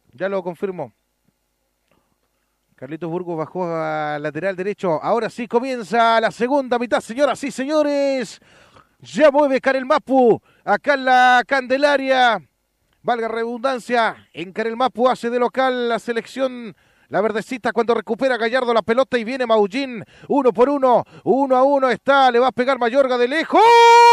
Ya lo confirmo. Carlitos Burgos bajó a lateral derecho. Ahora sí comienza la segunda mitad, señoras y señores. Ya mueve Karel Mapu. Acá en la Candelaria. Valga redundancia. En Karel Mapu hace de local la selección. La verdecita cuando recupera Gallardo la pelota y viene Maullín. 1-1. 1-1 está. Le va a pegar Mayorga de lejos.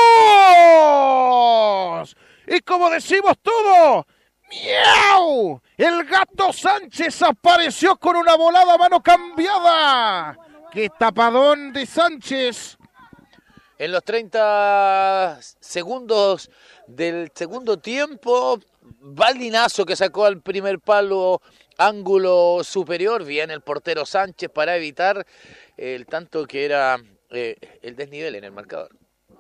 Y como decimos todo. ¡Miau! El Gato Sánchez apareció con una volada a mano cambiada. ¡Qué tapadón de Sánchez! En los 30 segundos del segundo tiempo, baldinazo que sacó al primer palo, ángulo superior, bien el portero Sánchez para evitar el tanto que era el desnivel en el marcador.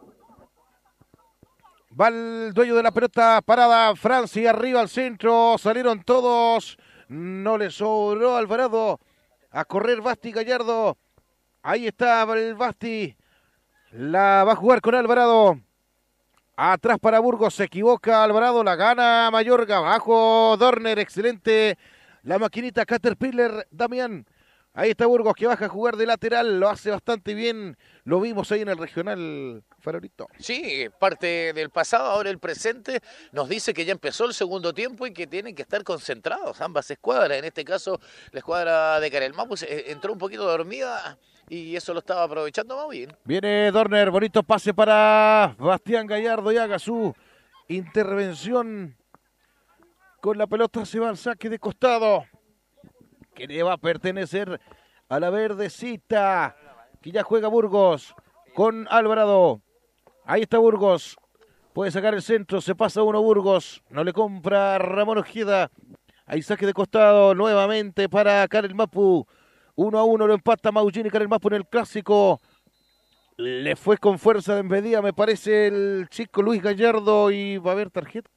Va el dueño de la pelota parada, Francia arriba al centro, salieron todos, no le sobró a Alvarado, a correr Basti Gallardo, ahí está el Basti, la va a jugar con Alvarado, atrás para Burgos, se equivoca Alvarado, la gana Mayorga, abajo Dorner, excelente, la maquinita Caterpillar, Damián. Ahí está Burgos que baja a jugar de lateral, lo hace bastante bien, lo vimos ahí en el regional, Farolito. Sí, parte del pasado, ahora el presente, nos dice que ya empezó el segundo tiempo y que tienen que estar concentrados ambas escuadras, en este caso la escuadra de Karel Mapu entró un poquito dormida y eso lo estaba aprovechando más bien. Viene Dorner, bonito pase para Bastián Gallardo y haga su intervención con la pelota, se va al saque de costado. Que le va a pertenecer a la verdecita, que ya juega Burgos con Alvarado. Ahí está Burgos, puede sacar el centro, se pasa uno Burgos, no le compra Ramón Ojeda. Ahí saque de costado nuevamente para Karel Mapu. 1-1 lo empata Maullín y Karel Mapu en el clásico. Le fue con fuerza de embedida, me parece, el chico Luis Gallardo y va a haber tarjeta.